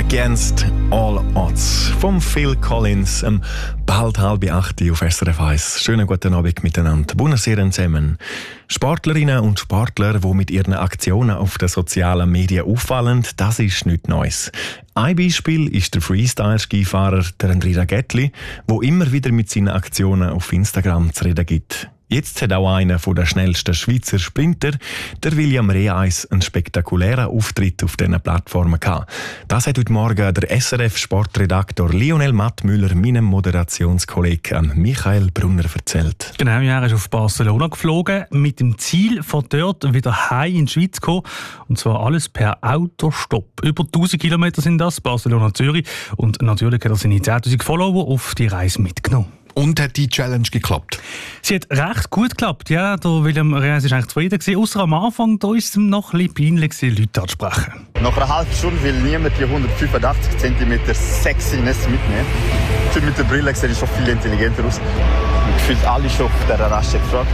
Against All Odds vom Phil Collins, bald 7:30 auf SRF 1. Schönen guten Abend miteinander. Buonasera zusammen. Sportlerinnen und Sportler, die mit ihren Aktionen auf den sozialen Medien auffallen, das ist nichts Neues. Ein Beispiel ist der Freestyle-Skifahrer Andrei Ragettli, der immer wieder mit seinen Aktionen auf Instagram zu reden gibt. Jetzt hat auch einer der schnellsten Schweizer Sprinter, der William Reis, einen spektakulären Auftritt auf diesen Plattformen gehabt. Das hat heute Morgen der SRF-Sportredaktor Lionel Mattmüller meinem Moderationskollegen Michael Brunner erzählt. Genau, er ist auf Barcelona geflogen, mit dem Ziel, von dort wieder heim in die Schweiz zu kommen. Und zwar alles per Autostopp. Über 1000 Kilometer sind das, Barcelona-Zürich. Und natürlich hat er seine 10'000 Follower auf die Reise mitgenommen. Und hat die Challenge geklappt? Sie hat recht gut geklappt, ja. Der William Reis war eigentlich zufrieden. Ausser am Anfang, da war es ihm noch ein bisschen peinlich, Leute anzusprechen. Nach einer halben Stunde will niemand die 185 cm Sexiness mitnehmen. Mit der Brille sehe ich schon viel intelligenter aus. Gefühlt alle schon auf dieser Raststätte gefragt.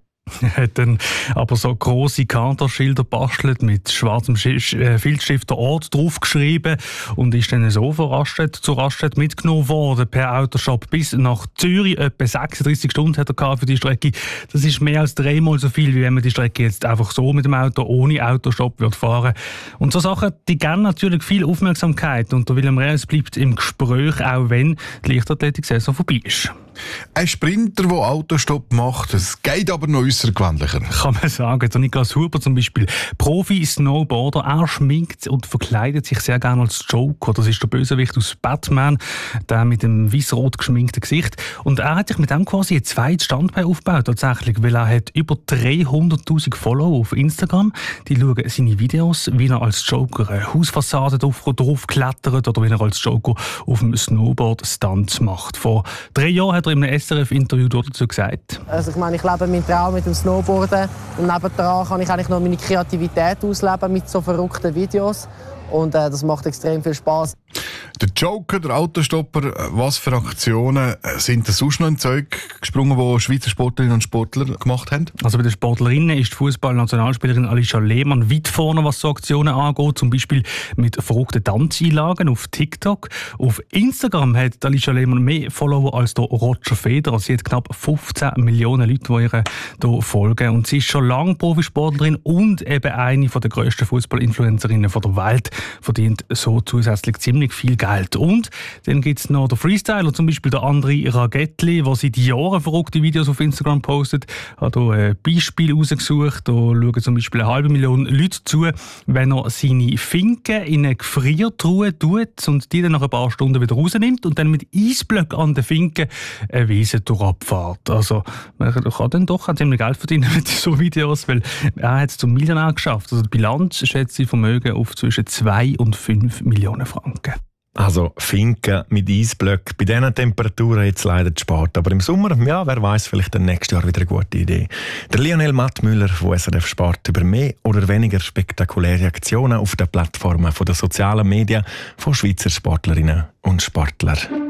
Er hat dann aber so grosse Kanterschilder bastelt mit schwarzem Filzstift der Ort draufgeschrieben und ist dann so von Raststätte zu Raststätte mitgenommen worden per Autoshop bis nach Zürich. Etwa 36 Stunden hat er für die Strecke. Das ist mehr als 3-mal so viel, wie wenn man die Strecke jetzt einfach so mit dem Auto ohne Autoshop fahren würde. Und so Sachen, die geben natürlich viel Aufmerksamkeit und der William Reis bleibt im Gespräch, auch wenn die Leichtathletik-Saison vorbei ist. Ein Sprinter, der Autostopp macht, es geht aber noch außergewöhnlicher. Kann man sagen. Der Niklas Huber zum Beispiel, Profi-Snowboarder, er schminkt und verkleidet sich sehr gerne als Joker. Das ist der Bösewicht aus Batman, der mit dem weiss-rot geschminkten Gesicht. Und er hat sich mit dem quasi ein zweites Standbein aufgebaut, tatsächlich, weil er hat über 300'000 Follower auf Instagram. Die schauen seine Videos, wie er als Joker eine Hausfassade drauf klettert oder wie er als Joker auf dem Snowboard Stunts macht. Vor 3 Jahren hat er in einem SRF-Interview dazu gesagt. Also ich meine, ich lebe meinen Traum mit dem Snowboarden und nebendran kann ich eigentlich noch meine Kreativität ausleben mit so verrückten Videos und das macht extrem viel Spaß. Der Joker, der Autostopper, was für Aktionen sind da sonst noch in Zeug gesprungen, die Schweizer Sportlerinnen und Sportler gemacht haben? Also bei den Sportlerinnen ist die Fußball-Nationalspielerin Alicia Lehmann weit vorne, was so Aktionen angeht, zum Beispiel mit verrückten Tanzeinlagen auf TikTok. Auf Instagram hat Alicia Lehmann mehr Follower als der Roger Federer. Sie hat knapp 15 Millionen Leute, die ihr hier folgen. Und sie ist schon lange Profisportlerin und eben eine der grössten Fußball-Influencerinnen der Welt, verdient so zusätzlich ziemlich viel Geld. Und dann gibt es noch den Freestyler, zum Beispiel der Andrei Ragettli, der seit Jahren verrückte Videos auf Instagram postet. Ich habe hier ein Beispiel rausgesucht. Da schauen zum Beispiel 500'000 Leute zu, wenn er seine Finken in eine Gefriertruhe tut und die dann nach ein paar Stunden wieder rausnimmt und dann mit Eisblöcken an den Finken eine Wiese durchabfährt. Also man kann dann doch ziemlich Geld verdienen mit so Videos, weil er hat es zum Millionär geschafft. Also die Bilanz schätzt sein Vermögen auf zwischen 2 und 5 Millionen Franken. Also Finken mit Eisblöcken. Bei diesen Temperaturen jetzt leider zu spät. Aber im Sommer, ja, wer weiß, vielleicht dann nächstes Jahr wieder eine gute Idee. Der Lionel Mattmüller von SRF Sport über mehr oder weniger spektakuläre Aktionen auf den Plattformen der sozialen Medien von Schweizer Sportlerinnen und Sportlern.